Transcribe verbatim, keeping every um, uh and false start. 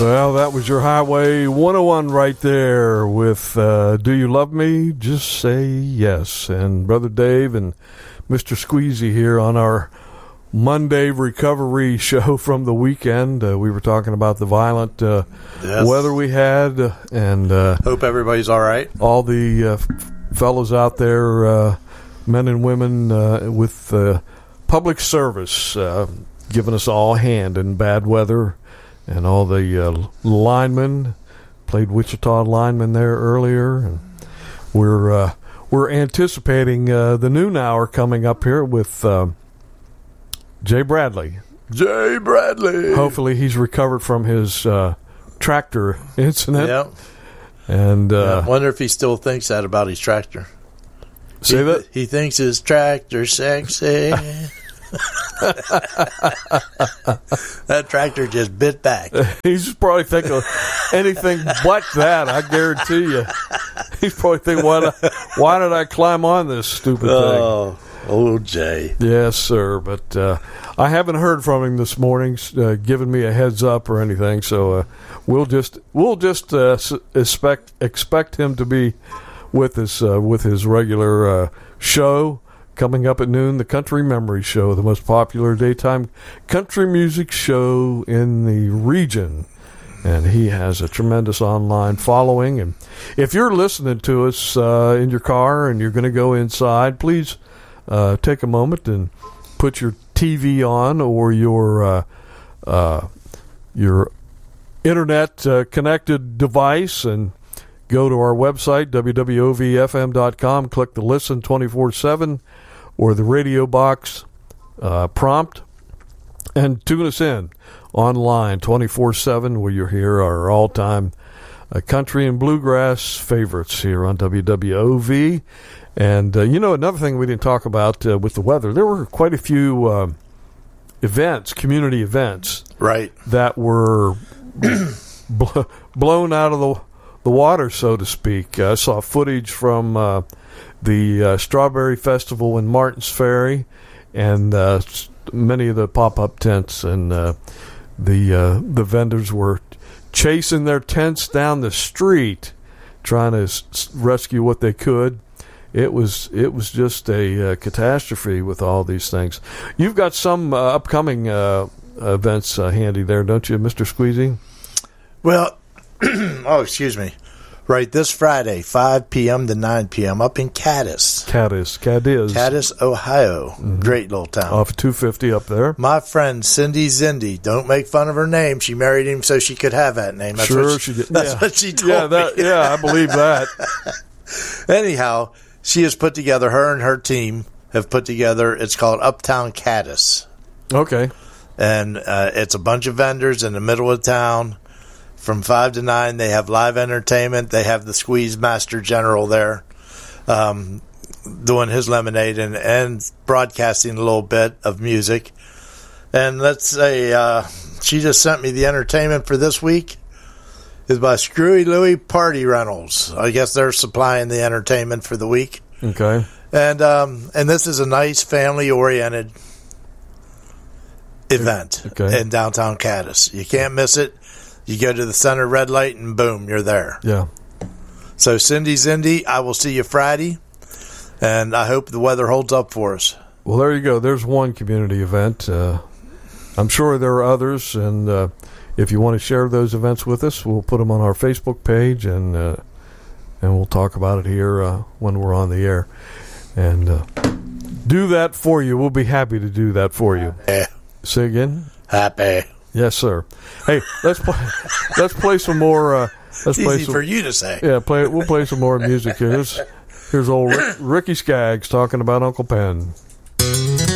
Well, that was your Highway one oh one right there with uh, Do You Love Me? Just Say Yes. And Brother Dave and Mister Squeezy here on our Monday recovery show from the weekend. Uh, we were talking about the violent uh, yes. weather we had. Uh, and uh, hope everybody's all right. All the uh, fellows out there, uh, men and women uh, with uh, public service, uh, giving us all a hand in bad weather. And all the uh, linemen, played Wichita linemen there earlier, and we're uh, we're anticipating uh, the noon hour coming up here with uh, Jay Bradley. Jay Bradley. Hopefully, he's recovered from his uh, tractor incident. Yep. And uh, yeah, I wonder if he still thinks that about his tractor. Say he, that he thinks his tractor's sexy. That tractor just bit back. He's probably thinking anything but that. I guarantee you. He's probably thinking, why did I, why did I climb on this stupid thing? Oh, old Jay. Yes, sir. But uh, I haven't heard from him this morning, uh, giving me a heads up or anything. So uh, we'll just we'll just uh, expect expect him to be with us uh, with his regular uh, show. Coming up at noon, the Country Memory Show, the most popular daytime country music show in the region. And he has a tremendous online following. And if you're listening to us uh, in your car and you're going to go inside, please uh, take a moment and put your T V on or your uh, uh, your internet-connected uh, device and go to our website, w w o v f m dot com, click the Listen twenty-four seven or the radio box uh, prompt, and tune us in online twenty-four seven, where you hear our all-time uh, country and bluegrass favorites here on W W O V. And, uh, you know, another thing we didn't talk about uh, with the weather, there were quite a few uh, events, community events, right, that were bl- blown out of the the water, so to speak. I saw footage from uh, the uh, Strawberry Festival in Martins Ferry, and uh, many of the pop-up tents, and uh, the uh, the vendors were chasing their tents down the street, trying to s- rescue what they could. It was it was just a uh, catastrophe with all these things. You've got some uh, upcoming uh, events uh, handy there, don't you, Mister Squeezy? Well, oh, excuse me. Right, this Friday, five p.m. to nine p.m. up in Cadiz. Cadiz, Cadiz. Cadiz, Ohio. Mm-hmm. Great little town. Off two fifty up there. My friend Cindy Zindi. Don't make fun of her name. She married him so she could have that name. That's sure, what she, she did. That's yeah. what she told yeah, that, me. Yeah, I believe that. Anyhow, she has put together, her and her team have put together, it's called Uptown Cadiz. Okay. And uh, it's a bunch of vendors in the middle of town. From five to nine, they have live entertainment. They have the Squeeze Master General there um, doing his lemonade and, and broadcasting a little bit of music. And let's say uh, she just sent me the entertainment for this week. Is by Screwy Louie Party Rentals. I guess they're supplying the entertainment for the week. Okay. And um, and this is a nice family-oriented event okay. in downtown Cadiz. You can't miss it. You go to the center red light, and boom, you're there. Yeah. So, Cindy Zindi, I will see you Friday, and I hope the weather holds up for us. Well, there you go. There's one community event. Uh, I'm sure there are others, and uh, if you want to share those events with us, we'll put them on our Facebook page, and uh, and we'll talk about it here uh, when we're on the air. And uh, do that for you. We'll be happy to do that for you. Happy. Say again? Happy. Yes, sir. Hey, let's play. Let's play some more. Uh, let's it's play easy some, for you to say. Yeah, play. We'll play some more music here. Here's, here's old Rick, Ricky Skaggs talking about Uncle Pen.